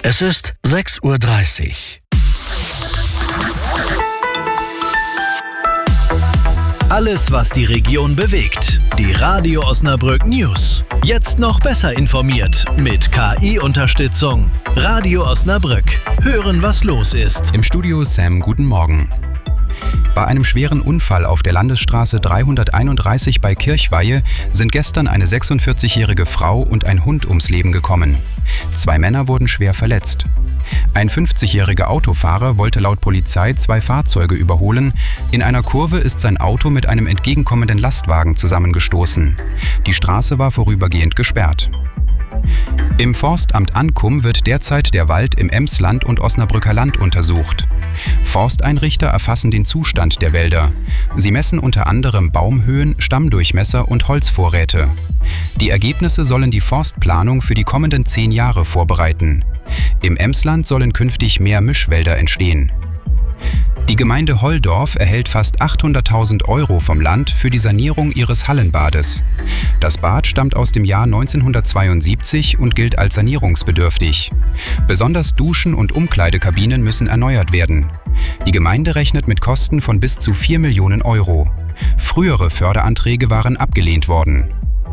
Es ist 6:30 Uhr. Alles, was die Region bewegt. Die Radio Osnabrück News. Jetzt noch besser informiert mit KI-Unterstützung. Radio Osnabrück. Hören, was los ist. Im Studio Sam, guten Morgen. Bei einem schweren Unfall auf der Landesstraße 331 bei Kirchweihe sind gestern eine 46-jährige Frau und ein Hund ums Leben gekommen. 2 Männer wurden schwer verletzt. Ein 50-jähriger Autofahrer wollte laut Polizei 2 Fahrzeuge überholen. In einer Kurve ist sein Auto mit einem entgegenkommenden Lastwagen zusammengestoßen. Die Straße war vorübergehend gesperrt. Im Forstamt Ankum wird derzeit der Wald im Emsland und Osnabrücker Land untersucht. Forsteinrichter erfassen den Zustand der Wälder. Sie messen unter anderem Baumhöhen, Stammdurchmesser und Holzvorräte. Die Ergebnisse sollen die Forstplanung für die kommenden 10 Jahre vorbereiten. Im Emsland sollen künftig mehr Mischwälder entstehen. Die Gemeinde Holldorf erhält fast 800.000 € vom Land für die Sanierung ihres Hallenbades. Das Bad stammt aus dem Jahr 1972 und gilt als sanierungsbedürftig. Besonders Duschen und Umkleidekabinen müssen erneuert werden. Die Gemeinde rechnet mit Kosten von bis zu 4 Millionen €. Frühere Förderanträge waren abgelehnt worden.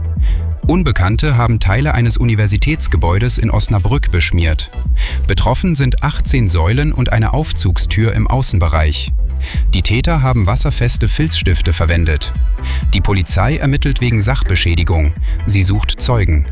Unbekannte haben Teile eines Universitätsgebäudes in Osnabrück beschmiert. Betroffen sind 18 Säulen und eine Aufzugstür im Außenbereich. Die Täter haben wasserfeste Filzstifte verwendet. Die Polizei ermittelt wegen Sachbeschädigung. Sie sucht Zeugen.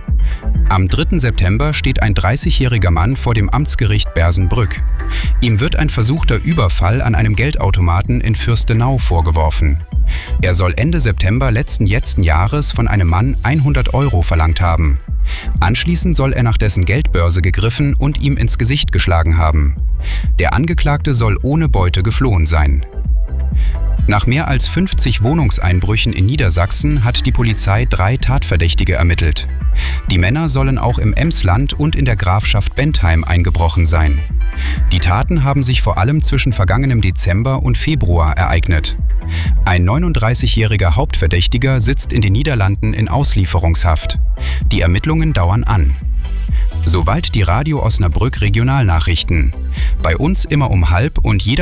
Am 3. September steht ein 30-jähriger Mann vor dem Amtsgericht Bersenbrück. Ihm wird ein versuchter Überfall an einem Geldautomaten in Fürstenau vorgeworfen. Er soll Ende September letzten Jahres von einem Mann 100 € verlangt haben. Anschließend soll er nach dessen Geldbörse gegriffen und ihm ins Gesicht geschlagen haben. Der Angeklagte soll ohne Beute geflohen sein. Nach mehr als 50 Wohnungseinbrüchen in Niedersachsen hat die Polizei 3 Tatverdächtige ermittelt. Die Männer sollen auch im Emsland und in der Grafschaft Bentheim eingebrochen sein. Die Taten haben sich vor allem zwischen vergangenem Dezember und Februar ereignet. Ein 39-jähriger Hauptverdächtiger sitzt in den Niederlanden in Auslieferungshaft. Die Ermittlungen dauern an. Soweit die Radio Osnabrück Regionalnachrichten. Bei uns immer um 12:30 und jeder